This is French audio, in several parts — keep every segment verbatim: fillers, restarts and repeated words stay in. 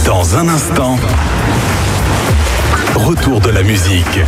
Dans un instant, retour de la musique.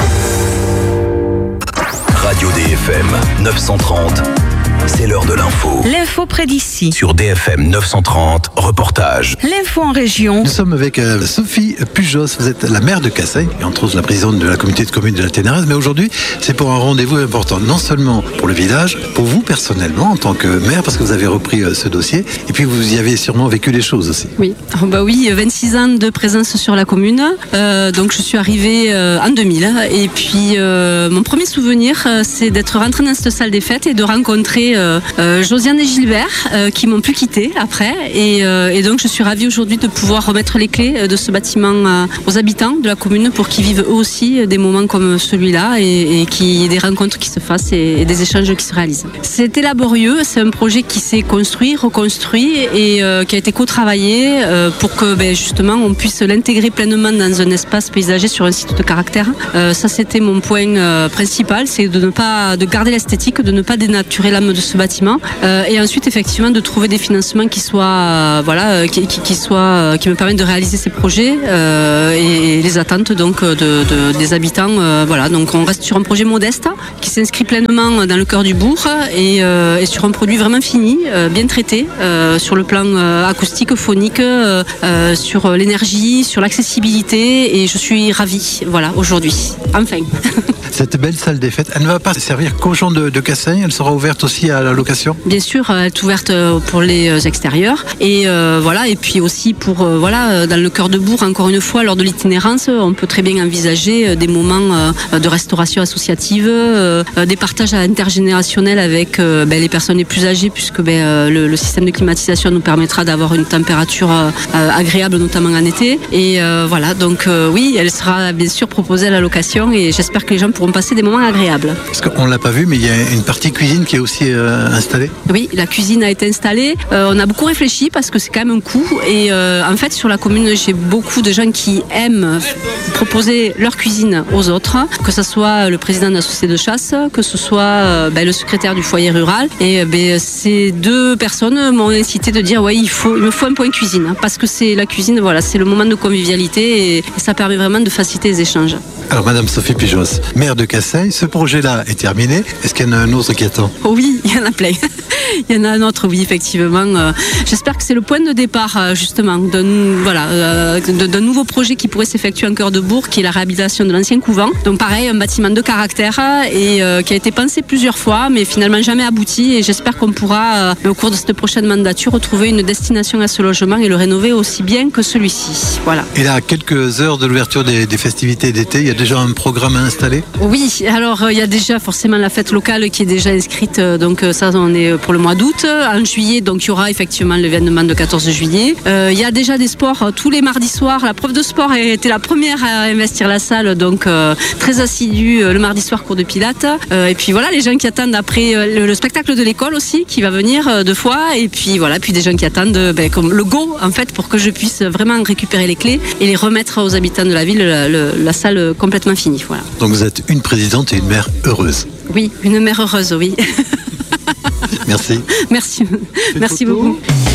Radio D F M neuf cent trente, c'est l'heure de l'info. L'info près d'ici. Sur D F M neuf cent trente, reportage. L'info en région. Nous sommes avec euh, Sophie Pujos, vous êtes la maire de Cassagne, et entre autres la présidente de la communauté de communes de la Ténérez, mais aujourd'hui c'est pour un rendez-vous important, non seulement pour le village, pour vous personnellement en tant que maire, parce que vous avez repris euh, ce dossier, et puis vous y avez sûrement vécu des choses aussi. Oui, oh bah oui, vingt-six ans de présence sur la commune, euh, donc je suis arrivée euh, en deux mille, et puis euh, mon premier souvenir euh, c'est d'être rentrée dans cette salle des fêtes et de rencontrer euh, euh, Josiane et Gilbert euh, qui m'ont plus quittée après, et, euh, et donc je suis ravie aujourd'hui de pouvoir remettre les clés de ce bâtiment euh, aux habitants de la commune pour qu'ils vivent eux aussi des moments comme celui-là et, et qu'il y ait des rencontres qui se fassent et, et des échanges qui se réalisent. C'était laborieux, c'est un projet qui s'est construit, reconstruit et euh, qui a été co-travaillé euh, pour que ben, justement on puisse l'intégrer pleinement dans un espace paysager sur un site de caractère. Euh, ça c'était mon point euh, principal, c'est de ne pas de garder l'esthétique, de ne pas dénaturer l'âme de ce bâtiment euh, et ensuite effectivement de trouver des financements qui soient euh, voilà euh, qui, qui, qui soient euh, qui me permettent de réaliser ces projets euh, et, et les attentes donc de, de des habitants euh, voilà, donc on reste sur un projet modeste qui s'inscrit pleinement dans le cœur du bourg et, euh, et sur un produit vraiment fini, euh, bien traité euh, sur le plan euh, acoustique, phonique, euh, euh, sur l'énergie, sur l'accessibilité, et je suis ravie voilà aujourd'hui enfin. Cette belle salle des fêtes, elle ne va pas servir qu'aux gens de, de Cassagne, elle sera ouverte aussi à la location? Bien sûr, elle est ouverte pour les extérieurs et euh, voilà, et puis aussi pour euh, voilà, dans le cœur de bourg, encore une fois, lors de l'itinérance, on peut très bien envisager des moments euh, de restauration associative, euh, des partages intergénérationnels avec euh, ben, les personnes les plus âgées, puisque ben, euh, le, le système de climatisation nous permettra d'avoir une température euh, agréable, notamment en été. Et euh, voilà, donc euh, oui, elle sera bien sûr proposée à la location et j'espère que les gens pourront passer des moments agréables. Parce qu'on ne l'a pas vu, mais il y a une partie cuisine qui est aussi euh, installée. Oui, la cuisine a été installée. Euh, on a beaucoup réfléchi parce que c'est quand même un coût. Et euh, en fait, sur la commune, j'ai beaucoup de gens qui aiment proposer leur cuisine aux autres, que ce soit le président de la société de chasse, que ce soit euh, ben, le secrétaire du foyer rural. Et ben, ces deux personnes m'ont incité de dire ouais, il faut, il me faut un point cuisine, hein, parce que c'est la cuisine, voilà, c'est le moment de convivialité et, et ça permet vraiment de faciliter les échanges. Alors, Madame Sophie Pujos, maire de Cassagne, ce projet-là est terminé. Est-ce qu'il y en a un autre qui attend? Oh oui, il y en a plein. Il y en a un autre, oui, effectivement. Euh, j'espère que c'est le point de départ, euh, justement, d'un voilà, euh, d'un nouveau projet qui pourrait s'effectuer en cœur de bourg, qui est la réhabilitation de l'ancien couvent. Donc, pareil, un bâtiment de caractère et euh, qui a été pensé plusieurs fois, mais finalement jamais abouti. Et j'espère qu'on pourra, euh, au cours de cette prochaine mandature, retrouver une destination à ce logement et le rénover aussi bien que celui-ci. Voilà. Et là, à quelques heures de l'ouverture des, des festivités d'été, il y a déjà un programme à installer? Oui, alors euh, il y a déjà forcément la fête locale qui est déjà inscrite. Euh, donc euh, ça, on est pour le mois d'août. En juillet, donc il y aura effectivement l'événement de quatorze juillet. Euh, il y a déjà des sports euh, tous les mardis soirs. La prof de sport a été la première à investir la salle, donc euh, très assidue euh, le mardi soir, cours de pilates. Euh, et puis voilà, les gens qui attendent après euh, le, le spectacle de l'école aussi, qui va venir euh, deux fois. Et puis voilà, puis des gens qui attendent euh, ben, comme le go en fait, pour que je puisse vraiment récupérer les clés et les remettre aux habitants de la ville, la, la, la salle complètement finie. Voilà. Donc vous êtes une présidente et une maire heureuse. Oui, une mère heureuse, oui. Merci. Merci. Merci beaucoup.